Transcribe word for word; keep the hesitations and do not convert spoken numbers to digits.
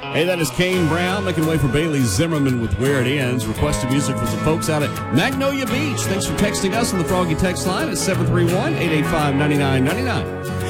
Hey, that is Kane Brown making way for Bailey Zimmerman with Where It Ends. Requested music from some folks out at Magnolia Beach. Thanks for texting us on the Froggy text line at seven three one, eight eight five, nine nine nine nine.